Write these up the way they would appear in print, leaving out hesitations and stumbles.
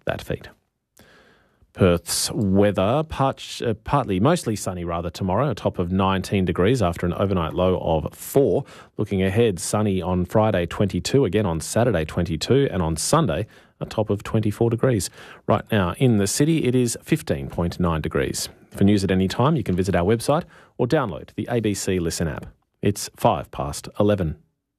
that feat. Perth's weather, mostly sunny tomorrow, a top of 19 degrees after an overnight low of 4. Looking ahead, sunny on Friday 22, again on Saturday 22, and on Sunday a top of 24 degrees. Right now in the city it is 15.9 degrees. For news at any time you can visit our website or download the ABC Listen app. It's 11:05.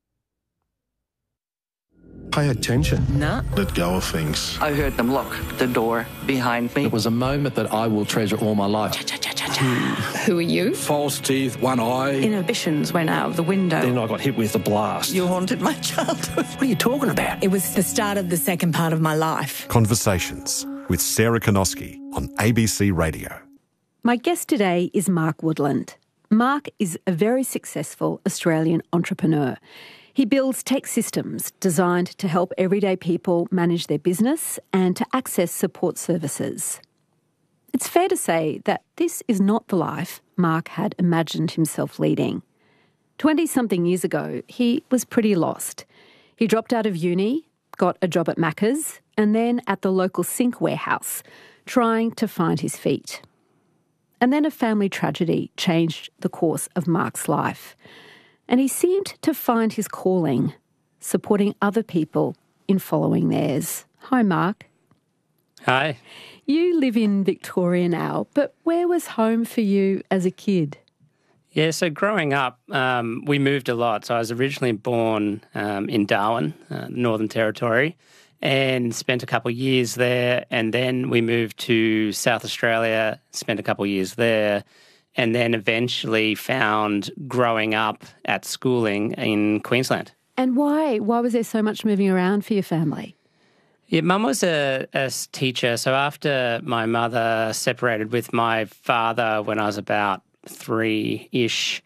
Pay attention. No. Let go of things. I heard them lock the door behind me. It was a moment that I will treasure all my life. Who are you? False teeth, one eye. Inhibitions went out of the window. Then I got hit with a blast. You haunted my childhood. What are you talking about? It was the start of the second part of my life. Conversations with Sarah Konoski on ABC Radio. My guest today is Mark Woodland. Mark is a very successful Australian entrepreneur. He builds tech systems designed to help everyday people manage their business and to access support services. It's fair to say that this is not the life Mark had imagined himself leading. 20-something years ago, he was pretty lost. He dropped out of uni, got a job at Macca's, and then at the local sink warehouse, trying to find his feet. And then a family tragedy changed the course of Mark's life. And he seemed to find his calling, supporting other people in following theirs. Hi, Mark. Hi. You live in Victoria now, but where was home for you as a kid? Yeah, so growing up, we moved a lot. So I was originally born in Darwin, Northern Territory, and spent a couple of years there. And then we moved to South Australia, spent a couple of years there, and then eventually found growing up at schooling in Queensland. And why? Why was there so much moving around for your family? Yeah, Mum was a teacher. So after my mother separated with my father when I was about 3-ish,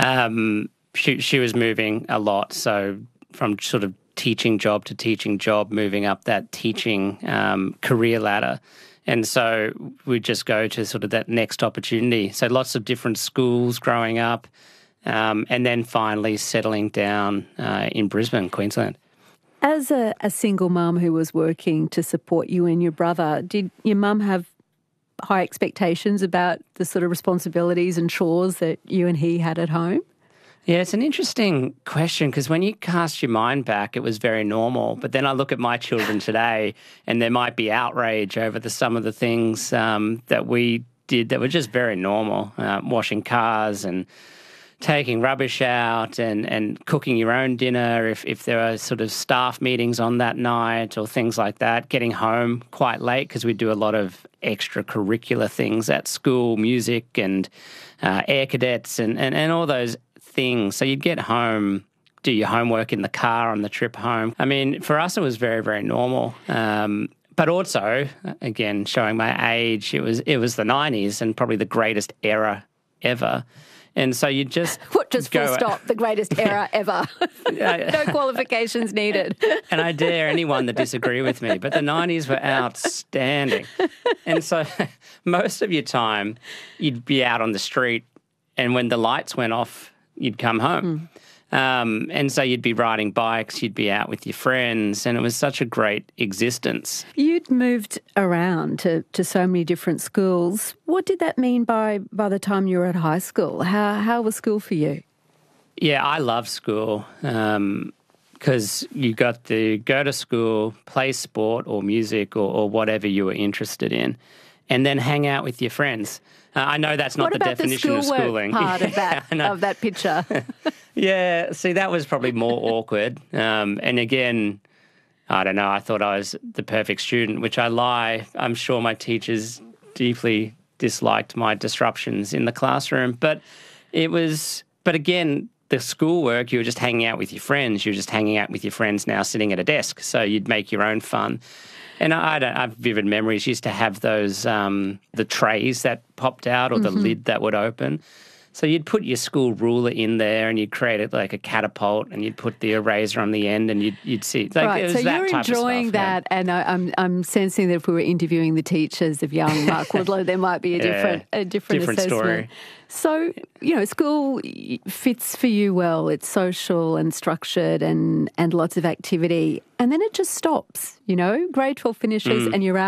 she was moving a lot. So from sort of teaching job to teaching job, moving up that teaching career ladder. And so we'd just go to sort of that next opportunity. So lots of different schools growing up, and then finally settling down in Brisbane, Queensland. As a single mum who was working to support you and your brother, did your mum have high expectations about the sort of responsibilities and chores that you and he had at home? Yeah, it's an interesting question because when you cast your mind back, it was very normal. But then I look at my children today and there might be outrage over some of the things that we did that were just very normal. Washing cars and taking rubbish out and cooking your own dinner if there are sort of staff meetings on that night or things like that. Getting home quite late because we do a lot of extracurricular things at school, music and air cadets and all those things. So you'd get home, do your homework in the car on the trip home. I mean, for us, it was very, very normal. But also, again, showing my age, it was the 90s and probably the greatest era ever. And so you just just full stop, the greatest era ever. No qualifications needed. And I dare anyone to disagree with me, but the 90s were outstanding. And so most of your time, you'd be out on the street, and when the lights went off, you'd come home. And so you'd be riding bikes, you'd be out with your friends, and it was such a great existence. You'd moved around to so many different schools. What did that mean by the time you were at high school? How was school for you? Yeah, I loved school because you got to go to school, play sport or music or whatever you were interested in, and then hang out with your friends. I know that's not the definition of schooling. What about the schoolwork part of that picture? Yeah, see, that was probably more awkward. And again, I don't know, I thought I was the perfect student, which I lie. I'm sure my teachers deeply disliked my disruptions in the classroom. But again, the schoolwork, you were just hanging out with your friends. You were just hanging out with your friends now sitting at a desk. So you'd make your own fun. And I have vivid memories. Used to have those, the trays that popped out or the lid that would open. So you'd put your school ruler in there and you'd create it like a catapult and you'd put the eraser on the end and you'd see. Like, right, it was so that you're type enjoying of stuff, that, yeah. And I'm sensing that if we were interviewing the teachers of young Mark Woodland, there might be a different assessment. Story. So, school fits for you well. It's social and structured and lots of activity. And then it just stops, grade 12 finishes and you're out.